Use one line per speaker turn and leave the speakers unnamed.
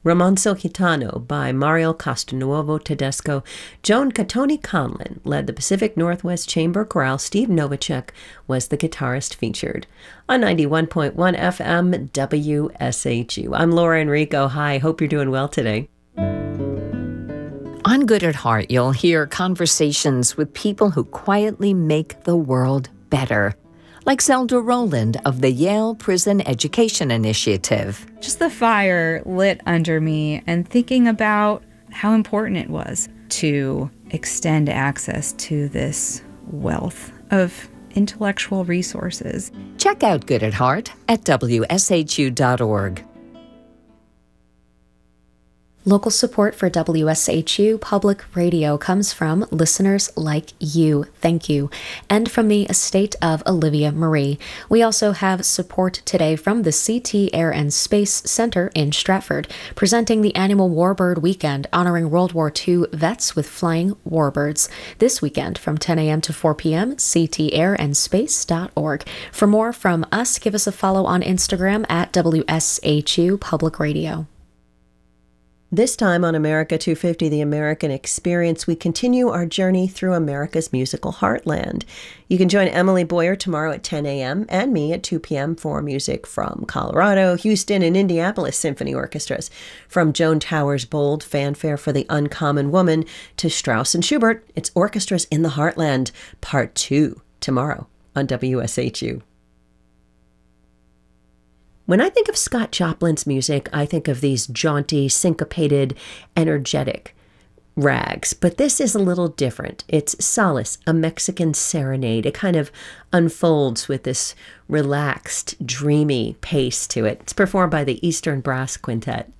Romanzo Gitano by Mario Castelnuovo Tedesco. Joan Catoni Conlon led the Pacific Northwest Chamber Chorale. Steve Novacek was the guitarist featured. On 91.1 FM WSHU. I'm Laura Enrico. Hi, hope you're doing well today.
On Good at Heart, you'll hear conversations with people who quietly make the world better, like Zelda Rowland of the Yale Prison Education Initiative.
Just the fire lit under me and thinking about how important it was to extend access to this wealth of intellectual resources.
Check out Good at Heart at WSHU.org.
Local support for WSHU Public Radio comes from listeners like you. Thank you. And from the estate of Olivia Marie. We also have support today from the CT Air and Space Center in Stratford, presenting the annual Warbird Weekend, honoring World War II vets with flying warbirds. This weekend from 10 a.m. to 4 p.m., ctarandspace.org. For more from us, give us a follow on Instagram at WSHU Public Radio.
This time on America 250, The American Experience, we continue our journey through America's musical heartland. You can join Emily Boyer tomorrow at 10 a.m. and me at 2 p.m. for music from Colorado, Houston, and Indianapolis Symphony Orchestras. From Joan Tower's bold fanfare for the Uncommon Woman to Strauss and Schubert, it's Orchestras in the Heartland, Part 2, tomorrow on WSHU. When I think of Scott Joplin's music, I think of these jaunty, syncopated, energetic rags. But this is a little different. It's Solace, a Mexican serenade. It kind of unfolds with this relaxed, dreamy pace to it. It's performed by the Eastern Brass Quintet.